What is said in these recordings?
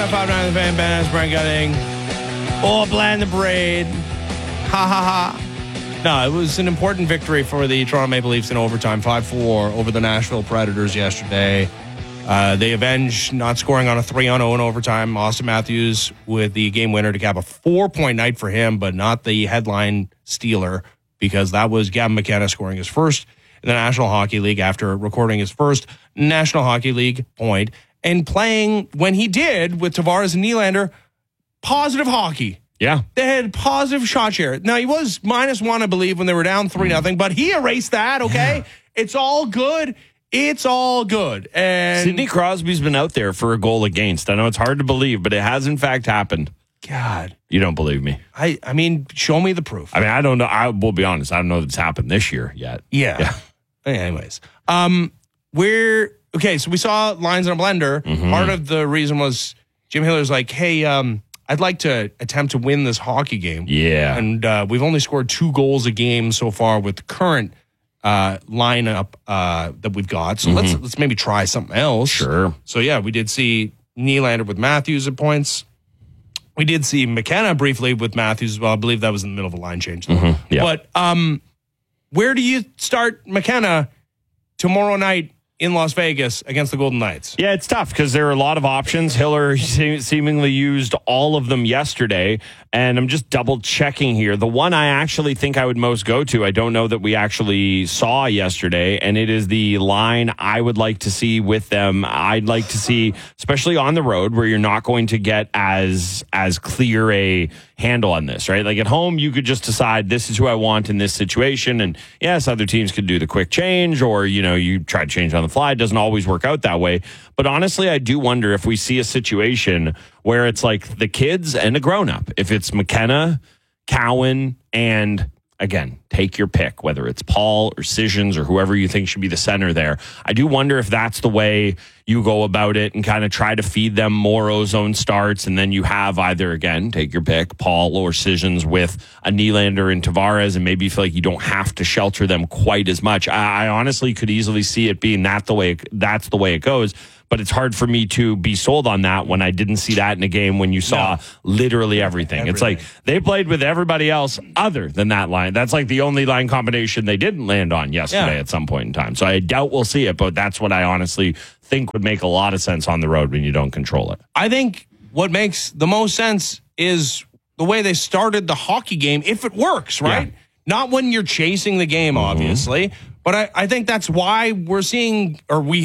107.5 The Fan, Ben, Brent Gutting. Oh, Bland the Braid. Ha ha ha. No, it was an important victory for the Toronto Maple Leafs in overtime, 5-4 over the Nashville Predators yesterday. They avenged not scoring on a 3-0 in overtime. Austin Matthews with the game winner to cap a 4-point night for him, but not the headline stealer, because that was Gavin McKenna scoring his first in the National Hockey League after recording his first National Hockey League point and playing, when he did, with Tavares and Nylander, positive hockey. Yeah. They had positive shot share. Now, he was -1, I believe, when they were down 3-0, but he erased that, okay? Yeah. It's all good. It's all good. And Sidney Crosby's been out there for a goal against. I know it's hard to believe, but it has in fact happened. God. You don't believe me. I mean, show me the proof. I mean, I don't know. I will be honest. I don't know if it's happened this year yet. Yeah. Anyways. Okay, so we saw lines on a blender. Mm-hmm. Part of the reason was Jim Hiller's like, hey, I'd like to attempt to win this hockey game. Yeah. And we've only scored 2 goals a game so far with the current lineup that we've got. So let's maybe try something else. Sure. So, yeah, we did see Nylander with Matthews at points. We did see McKenna briefly with Matthews as well. I believe that was in the middle of a line change. Mm-hmm. Yeah. But where do you start McKenna tomorrow night in Las Vegas against the Golden Knights? Yeah, it's tough because there are a lot of options. Hiller seemingly used all of them yesterday, and I'm just double checking here. The one I actually think I would most go to, I don't know that we actually saw yesterday, and it is the line I would like to see with them. I'd like to see, especially on the road where you're not going to get as clear a handle on this, right? Like at home, you could just decide this is who I want in this situation. And yes, other teams could do the quick change, or, you try to change on the fly. It doesn't always work out that way. But honestly, I do wonder if we see a situation where it's like the kids and a grown-up. If it's McKenna, Cowan, and again, take your pick, whether it's Paul or Sissons or whoever you think should be the center there. I do wonder if that's the way you go about it and kind of try to feed them more ozone starts. And then you have either, again, take your pick, Paul or Sissons with a Nylander and Tavares, and maybe you feel like you don't have to shelter them quite as much. I honestly could easily see it being that's the way it goes. But it's hard for me to be sold on that when I didn't see that in a game when you saw literally everything. It's like they played with everybody else other than that line. That's like the only line combination they didn't land on yesterday at some point in time. So I doubt we'll see it, but that's what I honestly think would make a lot of sense on the road when you don't control it. I think what makes the most sense is the way they started the hockey game, if it works, right? Yeah. Not when you're chasing the game, obviously. But I think that's why we're seeing, or we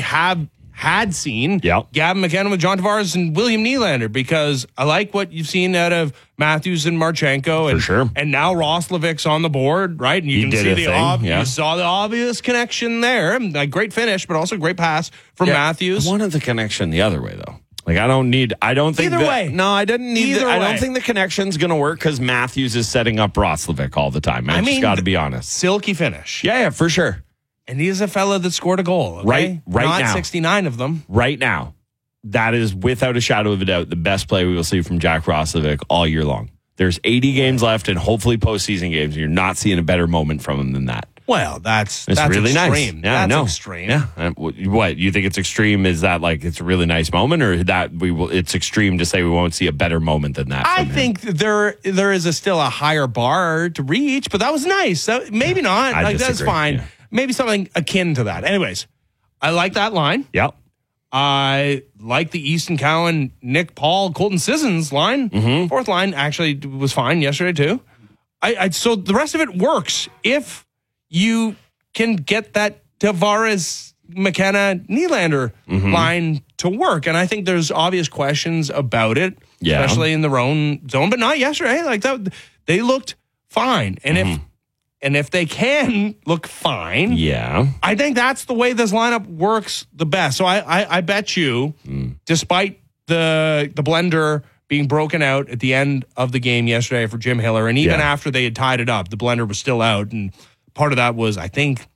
had seen Gavin McKenna with John Tavares and William Nylander, because I like what you've seen out of Matthews and Marchenko. And, for sure. And now Roslovic's on the board, right? And you can see you saw the obvious connection there. A great finish, but also great pass from Matthews. I wanted the connection the other way, though. Like, I don't think either way. No, I didn't need I don't think the connection's going to work because Matthews is setting up Roslovic all the time. I just got to be honest. Silky finish. Yeah, for sure. And he's a fella that scored a goal, okay? Right Not now. 69 of them. Right now, that is without a shadow of a doubt the best play we will see from Jack Roslovic all year long. There's 80 games left and hopefully postseason games. And you're not seeing a better moment from him than that. Well, that's really extreme. Nice. Yeah, that's I know. Extreme. Yeah. What, you think it's extreme? Is that like it's a really nice moment, or that it's extreme to say we won't see a better moment than that? I think there is still a higher bar to reach, but that was nice. Maybe not. I disagree. That's fine. Yeah. Maybe something akin to that. Anyways, I like that line. Yep. I like the Easton Cowan, Nick Paul, Colton Sissons line. Mm-hmm. Fourth line actually was fine yesterday too. So the rest of it works if you can get that Tavares, McKenna, Nylander line to work. And I think there's obvious questions about it, especially in their own zone, but not yesterday. Like that, they looked fine. And if they can look fine, I think that's the way this lineup works the best. So I bet you, despite the blender being broken out at the end of the game yesterday for Jim Hiller, and even after they had tied it up, the blender was still out. And part of that was, I think,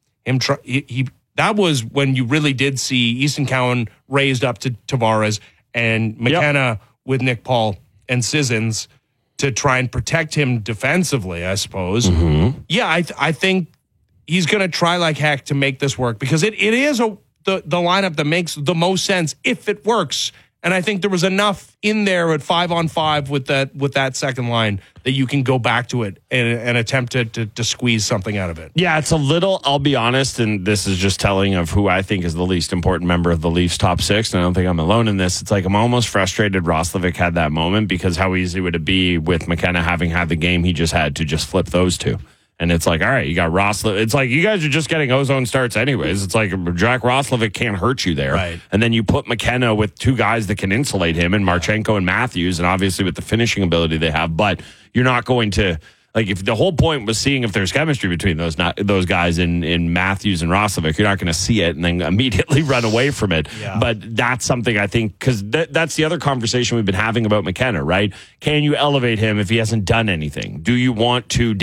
that was when you really did see Easton Cowan raised up to Tavares and McKenna with Nick Paul and Sissons to try and protect him defensively, I suppose. Yeah, I think he's going to try like heck to make this work, because it is the lineup that makes the most sense if it works. And I think there was enough in there at 5-on-5 with that second line that you can go back to it and attempt to squeeze something out of it. Yeah, it's a little, I'll be honest, and this is just telling of who I think is the least important member of the Leafs top six, and I don't think I'm alone in this. It's like I'm almost frustrated Roslovic had that moment, because how easy would it be with McKenna having had the game he just had to just flip those two? And it's like, all right, you got Roslovic. It's like you guys are just getting ozone starts anyways. It's like Jack Roslovic can't hurt you there. Right. And then you put McKenna with two guys that can insulate him, and Marchenko and Matthews, and obviously with the finishing ability they have. But you're not going to, like, if the whole point was seeing if there's chemistry between those guys in Matthews and Roslovic, you're not going to see it and then immediately run away from it. Yeah. But that's something I think, because that's the other conversation we've been having about McKenna, right? Can you elevate him if he hasn't done anything? Do you want to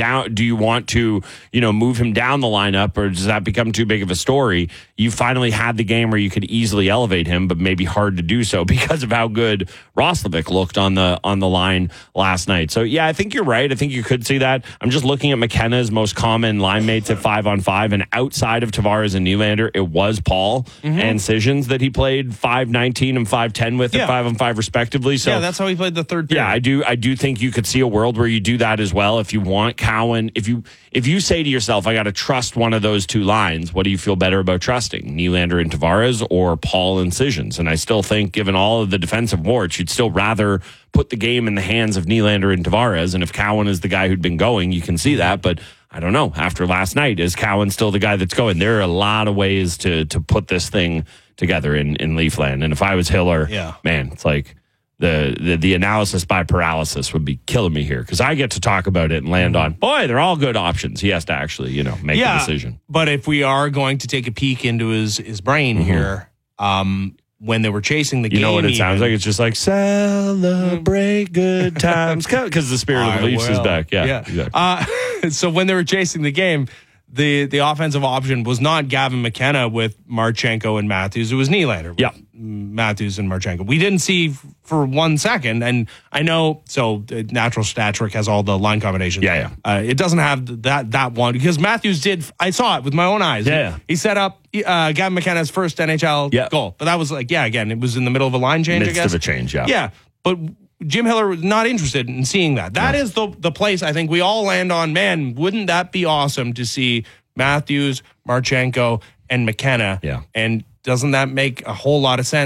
move him down the lineup, or does that become too big of a story? You finally had the game where you could easily elevate him, but maybe hard to do so because of how good Roslovic looked on the line last night. So yeah, I think you're right. I think you could see that. I'm just looking at McKenna's most common line mates at 5-on-5, and outside of Tavares and Nylander, it was Paul and Sissons that he played 5-19 and 5-10 with at 5-on-5 respectively. So yeah, that's how he played the third period. Yeah, I do think you could see a world where you do that as well. If you want Cowan, if you say to yourself, I got to trust one of those two lines, what do you feel better about trusting? Nylander and Tavares or Paul and Sissons? And I still think, given all of the defensive warts, you'd still rather put the game in the hands of Nylander and Tavares. And if Cowan is the guy who'd been going, you can see that. But I don't know. After last night, is Cowan still the guy that's going? There are a lot of ways to put this thing together in Leafland. And if I was Hiller, man, it's like the analysis by paralysis would be killing me here, because I get to talk about it and land on, boy, they're all good options. He has to actually, make a decision. But if we are going to take a peek into his brain here, when they were chasing the game, you know what it sounds like? It's just like, celebrate good times, because the spirit of the Leafs is back. Yeah. Exactly. So when they were chasing the game, the offensive option was not Gavin McKenna with Marchenko and Matthews. It was Nylander. Yeah. Matthews and Marchenko. We didn't see for 1 second, and I know, so Natural Stat Trick has all the line combinations. Yeah. It doesn't have that one, because Matthews did, I saw it with my own eyes. Yeah. He set up Gavin McKenna's first NHL goal. But that was like, again, it was in the middle of a line change, I guess. Midst of a change, yeah. Yeah, but Jim Hiller was not interested in seeing that. That is the place I think we all land on. Man, wouldn't that be awesome to see Matthews, Marchenko, and McKenna? Yeah. And doesn't that make a whole lot of sense?